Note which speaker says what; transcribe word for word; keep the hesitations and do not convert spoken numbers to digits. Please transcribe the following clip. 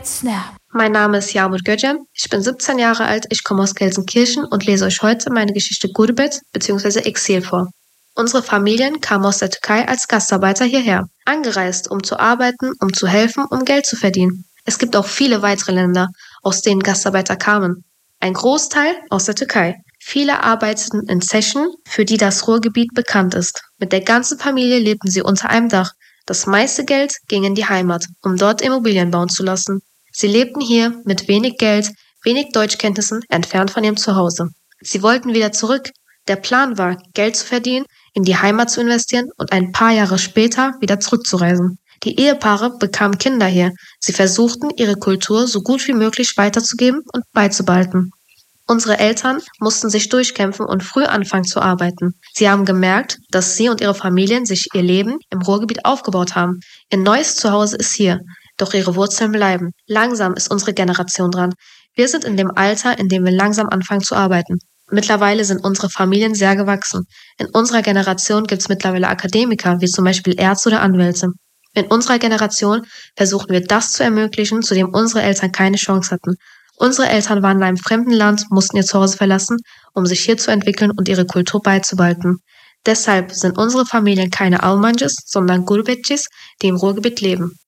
Speaker 1: Snap.
Speaker 2: Mein Name ist Yağmur Göcem, ich bin siebzehn Jahre alt, ich komme aus Gelsenkirchen und lese euch heute meine Geschichte Gurbet bzw. Exil vor. Unsere Familien kamen aus der Türkei als Gastarbeiter hierher, angereist, um zu arbeiten, um zu helfen, um Geld zu verdienen. Es gibt auch viele weitere Länder, aus denen Gastarbeiter kamen. Ein Großteil aus der Türkei. Viele arbeiteten in Zechen, für die das Ruhrgebiet bekannt ist. Mit der ganzen Familie lebten sie unter einem Dach. Das meiste Geld ging in die Heimat, um dort Immobilien bauen zu lassen. Sie lebten hier mit wenig Geld, wenig Deutschkenntnissen, entfernt von ihrem Zuhause. Sie wollten wieder zurück. Der Plan war, Geld zu verdienen, in die Heimat zu investieren und ein paar Jahre später wieder zurückzureisen. Die Ehepaare bekamen Kinder hier. Sie versuchten, ihre Kultur so gut wie möglich weiterzugeben und beizubehalten. Unsere Eltern mussten sich durchkämpfen und früh anfangen zu arbeiten. Sie haben gemerkt, dass sie und ihre Familien sich ihr Leben im Ruhrgebiet aufgebaut haben. Ihr neues Zuhause ist hier, doch ihre Wurzeln bleiben. Langsam ist unsere Generation dran. Wir sind in dem Alter, in dem wir langsam anfangen zu arbeiten. Mittlerweile sind unsere Familien sehr gewachsen. In unserer Generation gibt es mittlerweile Akademiker, wie zum Beispiel Ärzte oder Anwälte. In unserer Generation versuchen wir das zu ermöglichen, zu dem unsere Eltern keine Chance hatten. Unsere Eltern waren in einem fremden Land, mussten ihr Zuhause verlassen, um sich hier zu entwickeln und ihre Kultur beizubehalten. Deshalb sind unsere Familien keine Almancıs, sondern Gurbetçis, die im Ruhrgebiet leben.